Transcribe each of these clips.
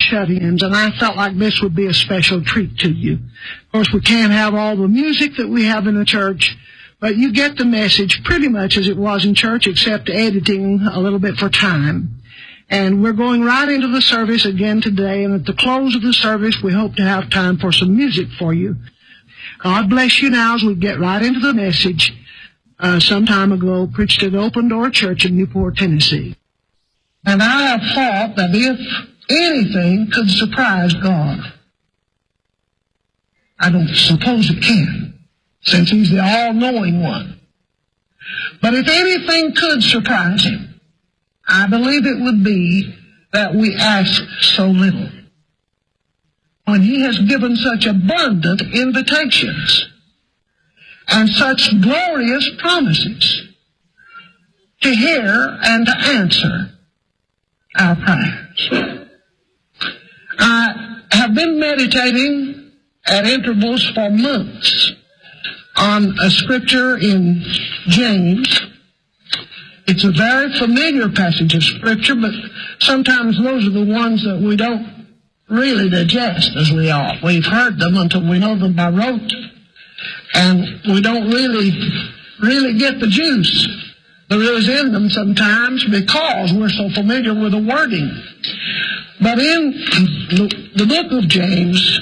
shut-ins, and I felt like this would be a special treat to you. Of course, we can't have all the music that we have in the church, but you get the message pretty much as it was in church, except editing a little bit for time. And we're going right into the service again today, and at the close of the service, we hope to have time for some music for you. God bless you now as we get right into the message. Some time ago, preached at Open Door Church in Newport, Tennessee. And I have thought that if anything could surprise God, I don't suppose it can, since He's the all-knowing one. But if anything could surprise Him, I believe it would be that we ask so little, when He has given such abundant invitations and such glorious promises to hear and to answer our prayers. I have been meditating at intervals for months on a scripture in James. It's a very familiar passage of scripture, but sometimes those are the ones that we don't really digest as we ought. We've heard them until we know them by rote, and we don't really get the juice there is in them sometimes because we're so familiar with the wording. But in the book of James,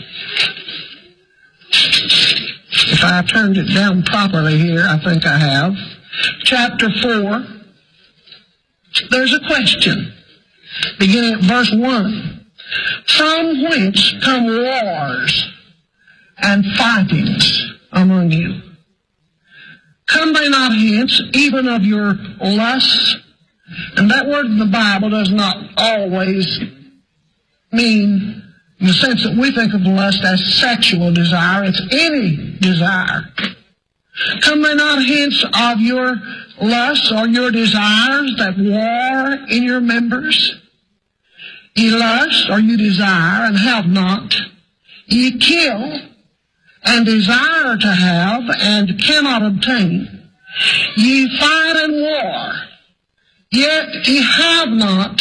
if I turned it down properly here, I think I have, chapter 4, there's a question, beginning at verse 1. From whence come wars and fightings among you? Come they not hence, even of your lusts? And that word in the Bible does not always mean, in the sense that we think of lust as sexual desire. It's any desire. Come they not hence of your lusts or your desires that war in your members? Ye lust, or you desire, and have not. Ye kill, and desire to have, and cannot obtain. Ye fight and war, yet ye have not,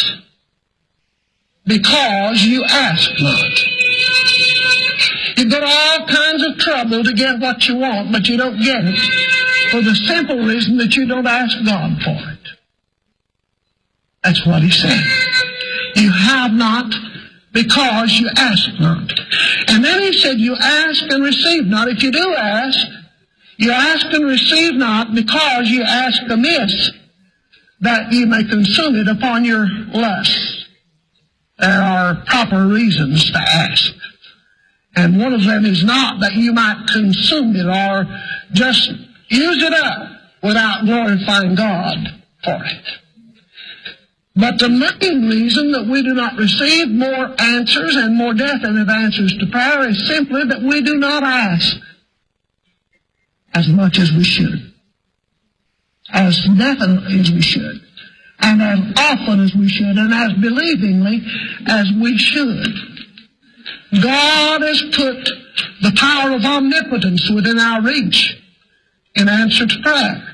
because you ask not. You go to all kinds of trouble to get what you want, but you don't get it for the simple reason that you don't ask God for it. That's what He's saying. You have not because you ask not. And then He said, you ask and receive not. If you do ask, you ask and receive not because you ask amiss, that ye may consume it upon your lusts. There are proper reasons to ask. And one of them is not that you might consume it or just use it up without glorifying God for it. But the main reason that we do not receive more answers and more definite answers to prayer is simply that we do not ask as much as we should, as definitely as we should, and as often as we should, and as believingly as we should. God has put the power of omnipotence within our reach in answer to prayer.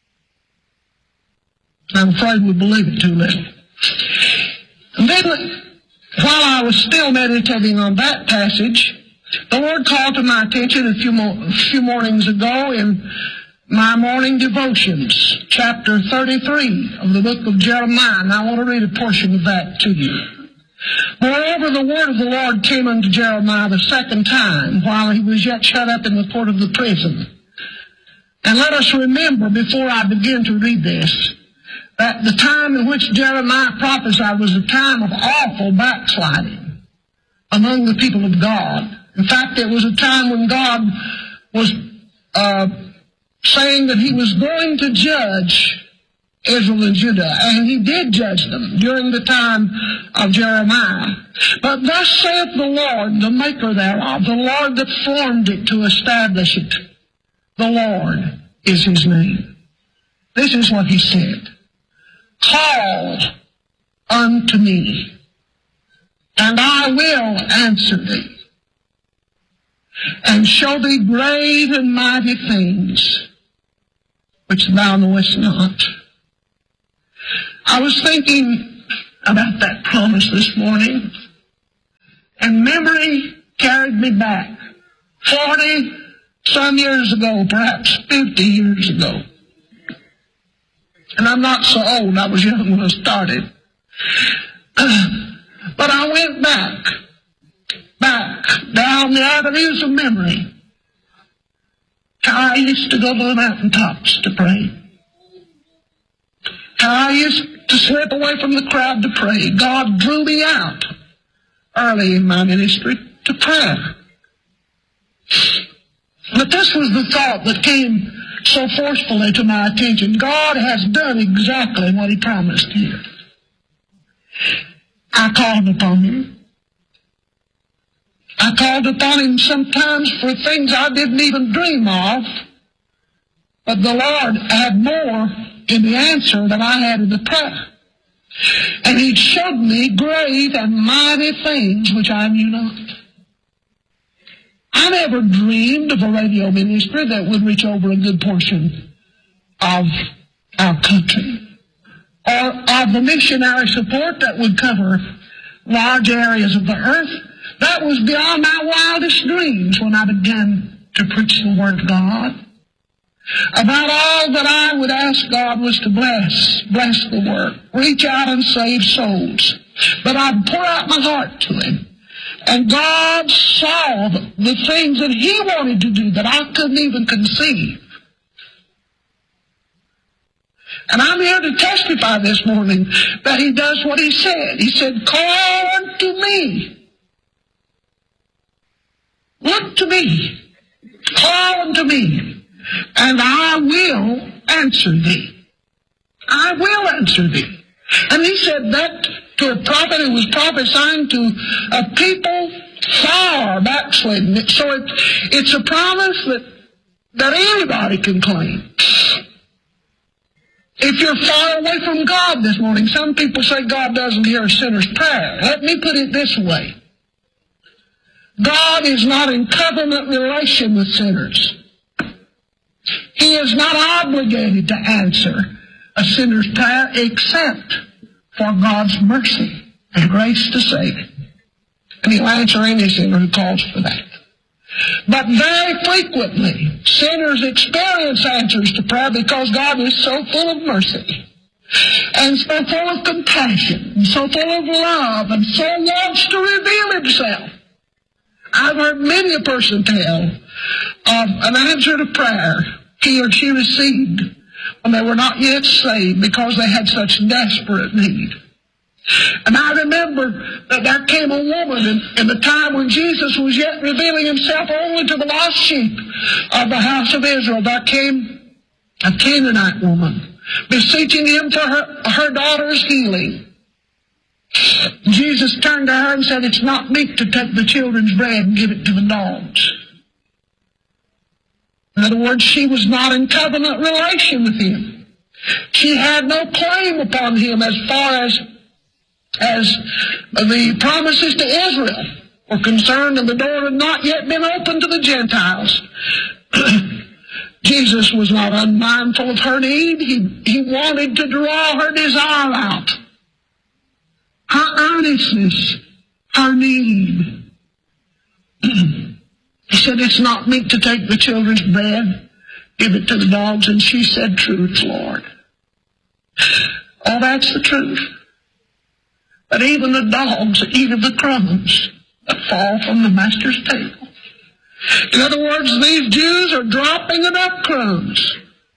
I'm afraid we believe it too little. And then, while I was still meditating on that passage, the Lord called to my attention a few mornings ago in my morning devotions, chapter 33 of the book of Jeremiah, and I want to read a portion of that to you. Moreover, the word of the Lord came unto Jeremiah the second time, while he was yet shut up in the court of the prison. And let us remember, before I begin to read this, that the time in which Jeremiah prophesied was a time of awful backsliding among the people of God. In fact, it was a time when God was saying that He was going to judge Israel and Judah, and He did judge them during the time of Jeremiah. But thus saith the Lord, the maker thereof, the Lord that formed it to establish it. The Lord is His name. This is what He said. Call unto me, and I will answer thee, and show thee great and mighty things which thou knowest not. I was thinking about that promise this morning, memory carried me back 40 some years ago, perhaps 50 years ago. And I'm not so old. I was young when I started. But I went back down the avenues of memory. How I used to go to the mountaintops to pray. How I used to slip away from the crowd to pray. God drew me out early in my ministry to prayer. But this was the thought that came so forcefully to my attention. God has done exactly what He promised here. I called upon Him. I called upon Him sometimes for things I didn't even dream of, but the Lord had more in the answer than I had in the prayer. And He showed me great and mighty things which I knew not. I never dreamed of a radio ministry that would reach over a good portion of our country, or of the missionary support that would cover large areas of the earth. That was beyond my wildest dreams when I began to preach the Word of God. About all that I would ask God was to bless the work, reach out and save souls. But I'd pour out my heart to Him. And God saw the things that He wanted to do that I couldn't even conceive. And I'm here to testify this morning that He does what He said. He said, call unto me. Look to me. Call unto me. And I will answer thee. I will answer thee. And He said that to a prophet who was prophesying to a people far backslidden. So it's a promise that anybody can claim. If you're far away from God this morning, some people say God doesn't hear a sinner's prayer. Let me put it this way. God is not in covenant relation with sinners. He is not obligated to answer a sinner's prayer except for God's mercy and grace to save it. And He'll answer any sinner who calls for that. But very frequently, sinners experience answers to prayer because God is so full of mercy and so full of compassion and so full of love and so wants to reveal Himself. I've heard many a person tell of an answer to prayer he or she received when they were not yet saved because they had such desperate need. And I remember that there came a woman in the time when Jesus was yet revealing Himself only to the lost sheep of the house of Israel. There came a Canaanite woman beseeching Him for her daughter's healing. Jesus turned to her and said, it's not meet to take the children's bread and give it to the dogs. In other words, she was not in covenant relation with Him. She had no claim upon Him as far as the promises to Israel were concerned, and the door had not yet been opened to the Gentiles. Jesus was not unmindful of her need. He wanted to draw her desire out, her earnestness, her need. He said, it's not meet to take the children's bread, give it to the dogs. And she said, truth, Lord. Oh, that's the truth. But even the dogs eat of the crumbs that fall from the Master's table. In other words, these Jews are dropping enough crumbs.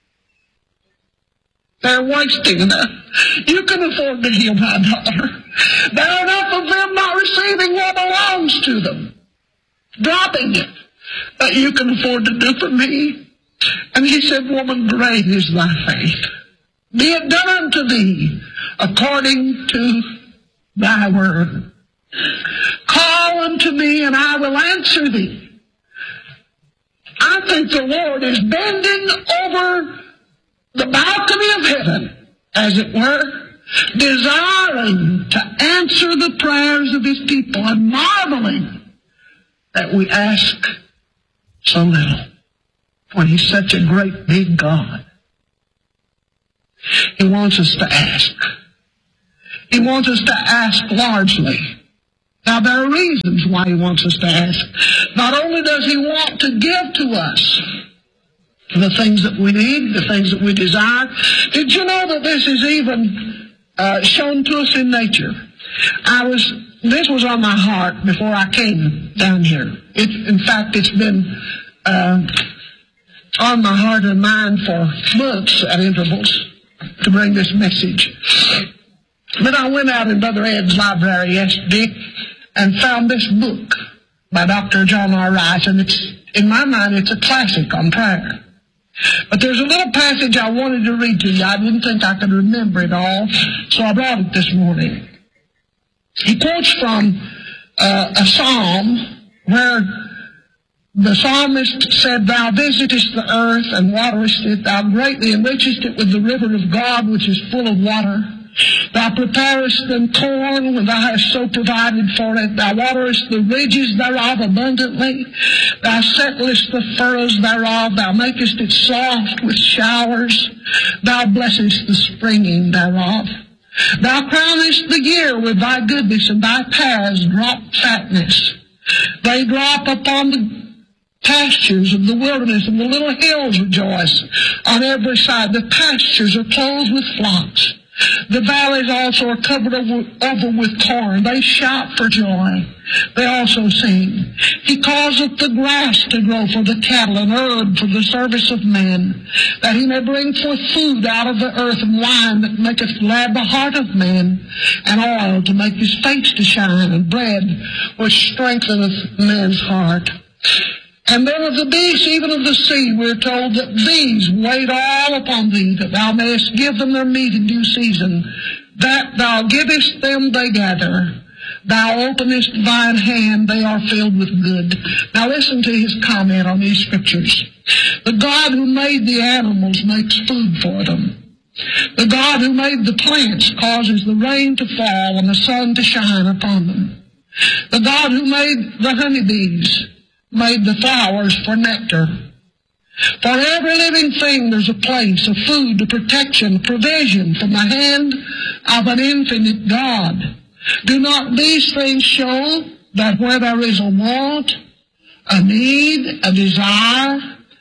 They're wasting enough. You can afford to heal my daughter. There are enough of them not receiving what belongs to them, dropping it, that you can afford to do for me. And He said, woman, great is thy faith. Be it done unto thee according to thy word. Call unto me, and I will answer thee. I think the Lord is bending over the balcony of heaven, as it were, desiring to answer the prayers of His people and marveling that we ask so little when He's such a great big God. He wants us to ask. He wants us to ask largely. Now, there are reasons why He wants us to ask. Not only does He want to give to us the things that we need, the things that we desire. Did you know that this is even shown to us in nature? This was on my heart before I came down here. In fact, it's been on my heart and mind for months at intervals to bring this message. But I went out in Brother Ed's library yesterday and found this book by Dr. John R. Rice, and in my mind, it's a classic on prayer. But there's a little passage I wanted to read to you. I didn't think I could remember it all, so I brought it this morning. He quotes from a psalm where the psalmist said, "Thou visitest the earth and waterest it. Thou greatly enrichest it with the river of God, which is full of water. Thou preparest them corn when thou hast so provided for it. Thou waterest the ridges thereof abundantly. Thou settlest the furrows thereof. Thou makest it soft with showers. Thou blessest the springing thereof. Thou crownest the year with thy goodness, and thy paths drop fatness. They drop upon the pastures of the wilderness, and the little hills rejoice on every side. The pastures are clothed with flocks. The valleys also are covered over with corn. They shout for joy. They also sing. He causeth the grass to grow for the cattle, and herb for the service of men, that he may bring forth food out of the earth, and wine that maketh glad the heart of man, and oil to make his face to shine, and bread which strengtheneth man's heart. And then of the beasts, even of the sea, we are told that these wait all upon thee, that thou mayest give them their meat in due season. That thou givest them, they gather. Thou openest thine hand, they are filled with good." Now listen to his comment on these scriptures. The God who made the animals makes food for them. The God who made the plants causes the rain to fall and the sun to shine upon them. The God who made the honeybees made the flowers for nectar. For every living thing there's a place, a food, a protection, provision from the hand of an infinite God. Do not these things show that where there is a want, a need, a desire,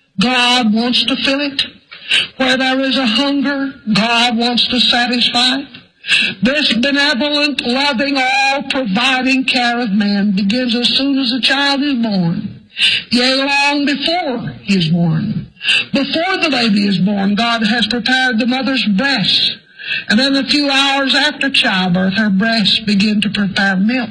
God wants to fill it? Where there is a hunger, God wants to satisfy it? This benevolent, loving, all-providing care of man begins as soon as a child is born. Yea, long before he is born. Before the baby is born, God has prepared the mother's breasts. And then a few hours after childbirth, her breasts begin to prepare milk.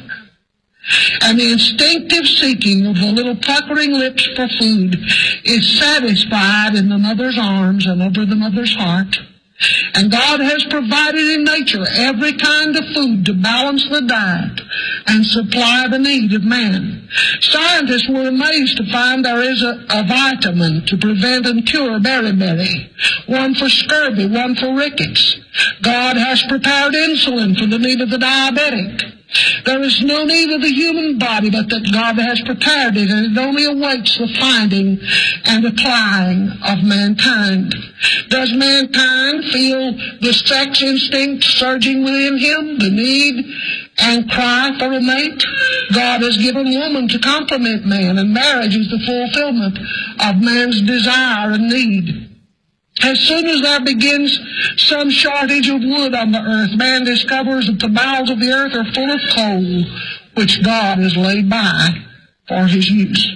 And the instinctive seeking of the little puckering lips for food is satisfied in the mother's arms and over the mother's heart. And God has provided in nature every kind of food to balance the diet and supply the need of man. Scientists were amazed to find there is a vitamin to prevent and cure beriberi, one for scurvy, one for rickets. God has prepared insulin for the need of the diabetic. There is no need of the human body, but that God has prepared it, and it only awaits the finding and applying of mankind. Does mankind feel the sex instinct surging within him, the need and cry for a mate? God has given woman to complement man, and marriage is the fulfillment of man's desire and need. As soon as there begins some shortage of wood on the earth, man discovers that the bowels of the earth are full of coal, which God has laid by for his use.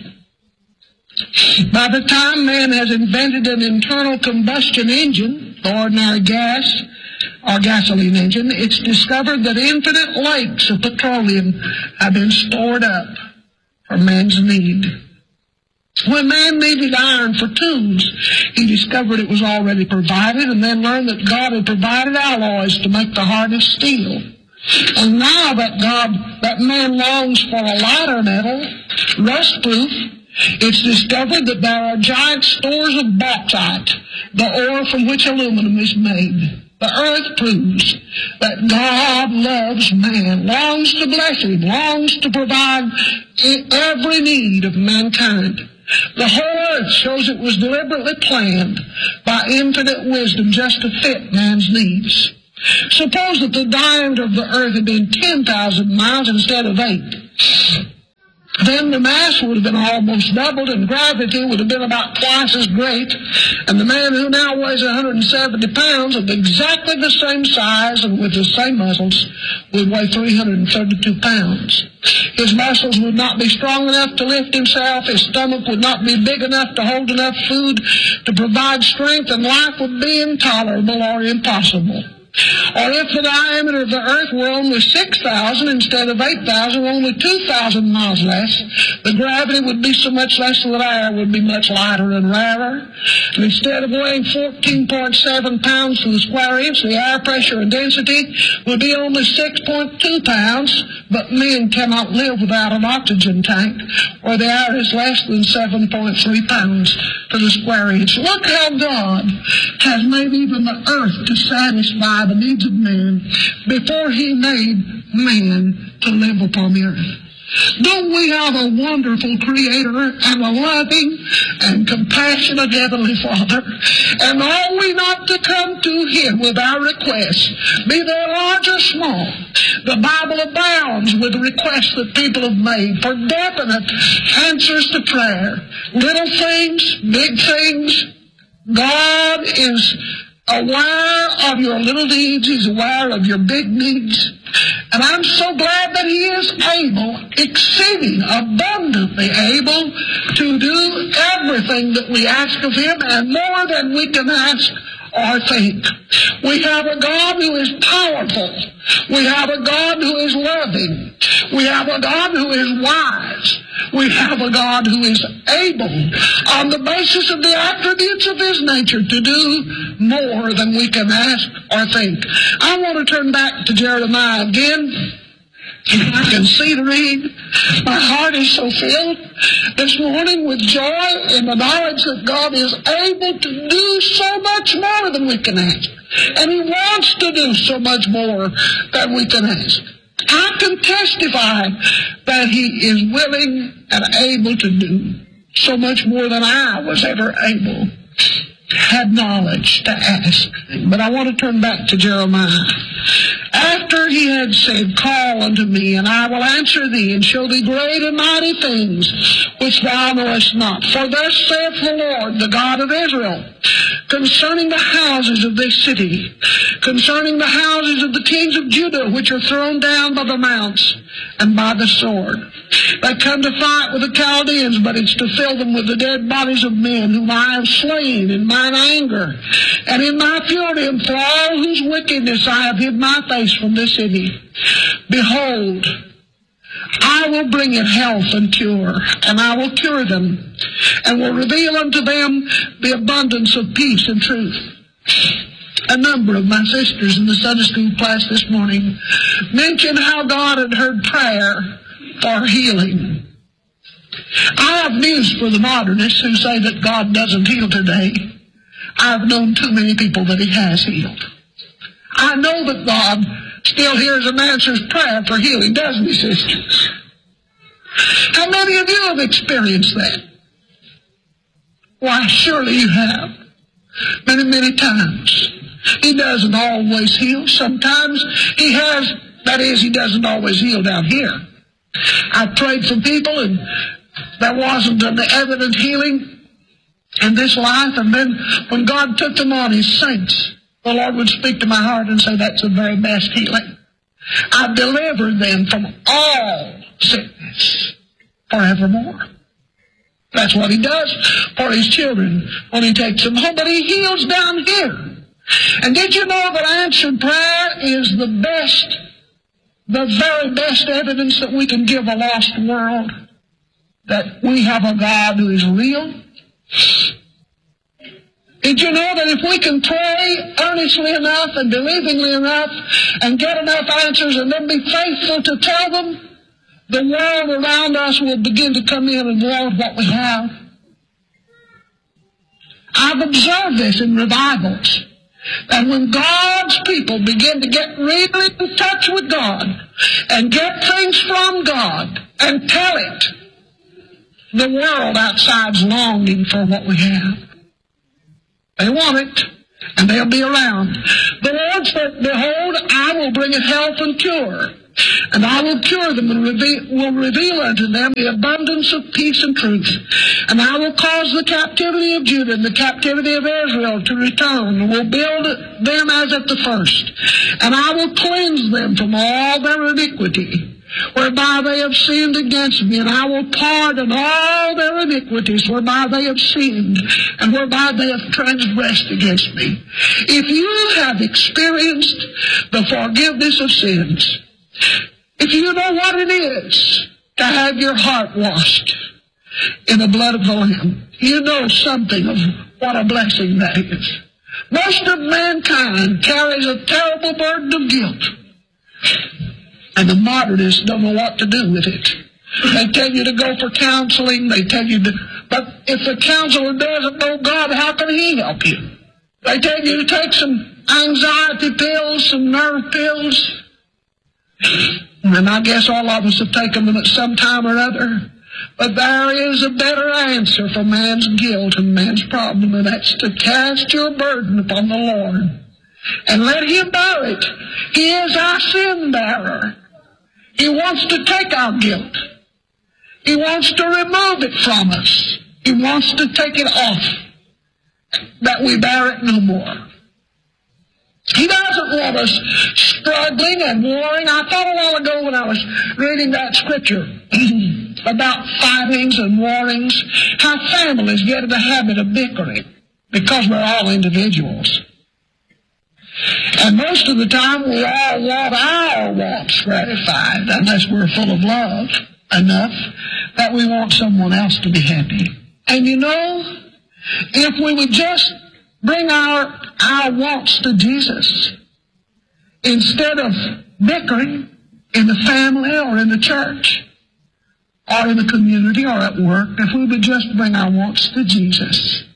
By the time man has invented an internal combustion engine, the ordinary gas or gasoline engine, it's discovered that infinite lakes of petroleum have been stored up for man's need. When man needed iron for tools, he discovered it was already provided, and then learned that God had provided alloys to make the hardest steel. And now that man longs for a lighter metal, rust-proof, it's discovered that there are giant stores of bauxite, the ore from which aluminum is made. The earth proves that God loves man, longs to bless him, longs to provide every need of mankind. The whole earth shows it was deliberately planned by infinite wisdom just to fit man's needs. Suppose that the diameter of the earth had been 10,000 miles instead of 8. then the mass would have been almost doubled, and gravity would have been about twice as great. And the man who now weighs 170 pounds, of exactly the same size and with the same muscles, would weigh 332 pounds. His muscles would not be strong enough to lift himself. His stomach would not be big enough to hold enough food to provide strength, and life would be intolerable or impossible. Or if the diameter of the earth were only 6,000 instead of 8,000, only 2,000 miles less, the gravity would be so much less that air would be much lighter and rarer. And instead of weighing 14.7 pounds to the square inch, the air pressure and density would be only 6.2 pounds, but men cannot live without an oxygen tank, where the air is less than 7.3 pounds to the square inch. Look how God has made even the earth to satisfy the needs of man before he made man to live upon the earth. Don't we have a wonderful Creator and a loving and compassionate Heavenly Father? And ought we not to come to Him with our requests, be they large or small? The Bible abounds with requests that people have made for definite answers to prayer. Little things, big things. God is aware of your little needs. He's aware of your big needs. And I'm so glad that He is able, exceeding abundantly able, to do everything that we ask of Him, and more than we can ask or think. We have a God who is powerful. We have a God who is loving. We have a God who is wise. We have a God who is able, on the basis of the attributes of His nature, to do more than we can ask or think. I want to turn back to Jeremiah again. If I can see to read, my heart is so filled this morning with joy in the knowledge that God is able to do so much more than we can ask. And He wants to do so much more than we can ask. I can testify that He is willing and able to do so much more than I was ever able, had knowledge to ask. But I want to turn back to Jeremiah. After he had said, "Call unto me, and I will answer thee, and show thee great and mighty things which thou knowest not. For thus saith the Lord, the God of Israel, concerning the houses of this city, concerning the houses of the kings of Judah, which are thrown down by the mounts and by the sword. They come to fight with the Chaldeans, but it's to fill them with the dead bodies of men whom I have slain in mine anger, and in my fury, and for all whose wickedness I have hid my face from this city. Behold, I will bring it health and cure, and I will cure them, and will reveal unto them the abundance of peace and truth." A number of my sisters in the Sunday school class this morning mentioned how God had heard prayer for healing. I have news for the modernists who say that God doesn't heal today. I've known too many people that He has healed. I know that God still hears and answers prayer for healing, doesn't He, sisters? How many of you have experienced that? Why, surely you have. Many, many times. He doesn't always heal. Sometimes He has, that is, He doesn't always heal down here. I prayed for people and there wasn't an evident healing in this life, and then when God took them on His saints, the Lord would speak to my heart and say, "That's the very best healing. I've delivered them from all sickness forevermore." That's what He does for His children when He takes them home. But He heals down here. And did you know that answered prayer is the very best evidence that we can give a lost world that we have a God who is real? Did you know that if we can pray earnestly enough and believingly enough and get enough answers and then be faithful to tell them, the world around us will begin to come in and want what we have? I've observed this in revivals. And when God's people begin to get really in touch with God and get things from God and tell it, the world outside's longing for what we have. They want it, and they'll be around. The Lord said, "Behold, I will bring it health and cure." And I will cure them and will reveal unto them the abundance of peace and truth. And I will cause the captivity of Judah and the captivity of Israel to return, and will build them as at the first. And I will cleanse them from all their iniquity, whereby they have sinned against me, and I will pardon all their iniquities whereby they have sinned, and whereby they have transgressed against me. If you have experienced the forgiveness of sins, if you know what it is to have your heart washed in the blood of the Lamb, you know something of what a blessing that is. Most of mankind carries a terrible burden of guilt, and the modernists don't know what to do with it. They tell you to go for counseling. They tell you to, but if the counselor doesn't know God, how can he help you? They tell you to take some anxiety pills, some nerve pills. And I guess all of us have taken them at some time or other. But there is a better answer for man's guilt and man's problem, and that's to cast your burden upon the Lord and let Him bear it. He is our sin bearer. He wants to take our guilt. He wants to remove it from us. He wants to take it off, that we bear it no more. He doesn't want us struggling and warring. I thought a while ago when I was reading that scripture about fightings and warrings, how families get in the habit of bickering because we're all individuals. And most of the time we all want our wants gratified, unless we're full of love enough that we want someone else to be happy. And you know, if we would just bring our wants to Jesus, instead of bickering in the family or in the church or in the community or at work, if we would just bring our wants to Jesus.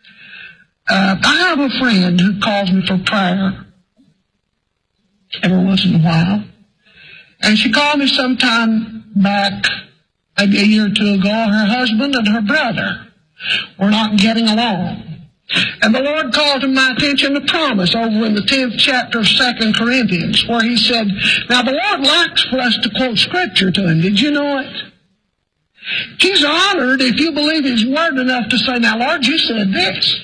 I have a friend who calls me for prayer every once in a while. And she called me sometime back, maybe a year or two ago. Her husband and her brother were not getting along. And the Lord called to my attention a promise over in the 10th chapter of 2 Corinthians, where He said, now the Lord likes for us to quote Scripture to Him. Did you know it? He's honored if you believe His Word enough to say, now Lord, you said this.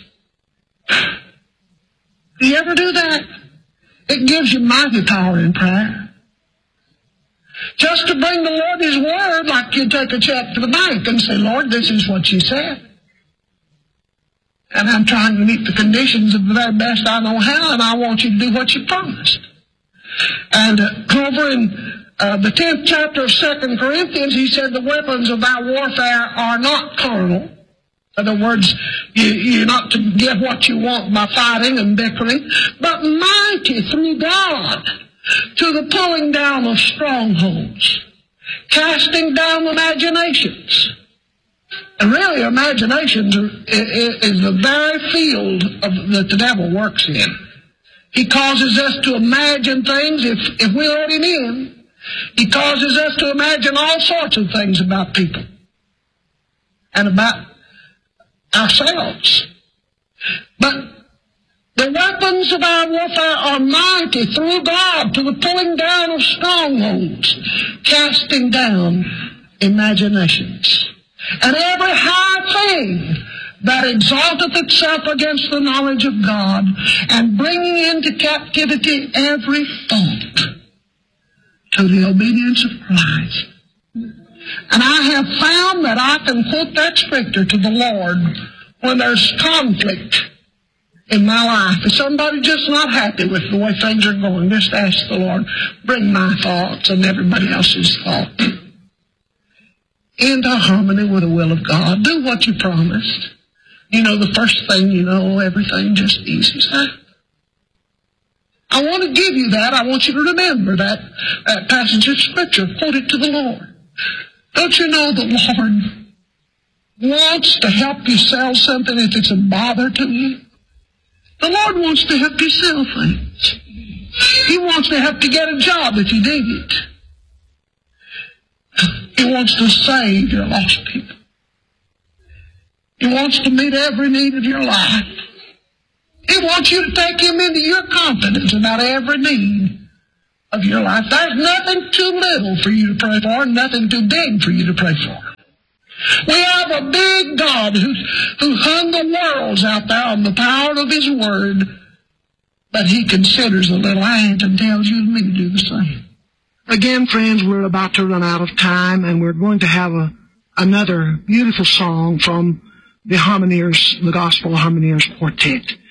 Do you ever do that? It gives you mighty power in prayer. Just to bring the Lord His Word, like you take a check to the bank and say, Lord, this is what you said. And I'm trying to meet the conditions of the very best I know how, and I want you to do what you promised. And over in the 10th chapter of 2 Corinthians, he said the weapons of our warfare are not carnal. In other words, you're not to get what you want by fighting and bickering, but mighty through God to the pulling down of strongholds, casting down imaginations. And really, imaginations is the very field that the devil works in. He causes us to imagine things if we let him in. He causes us to imagine all sorts of things about people and about ourselves. But the weapons of our warfare are mighty through God to the pulling down of strongholds, casting down imaginations, and every high thing that exalteth itself against the knowledge of God, and bringing into captivity every thought to the obedience of Christ. And I have found that I can quote that scripture to the Lord when there's conflict in my life. If somebody's just not happy with the way things are going, just ask the Lord, bring my thoughts and everybody else's thoughts into harmony with the will of God. Do what you promised. You know, the first thing you know, everything just eases out. I want to give you that. I want you to remember that passage of Scripture. Quote it to the Lord. Don't you know the Lord wants to help you sell something if it's a bother to you? The Lord wants to help you sell things. He wants to help you get a job if you need it. He wants to save your lost people. He wants to meet every need of your life. He wants you to take Him into your confidence about every need of your life. There's nothing too little for you to pray for and nothing too big for you to pray for. We have a big God who hung the worlds out there on the power of His Word, but He considers a little ant and tells you and me to do the same. Again, friends, we're about to run out of time, and we're going to have another beautiful song from the Harmoniers, the Gospel Harmoniers Quartet.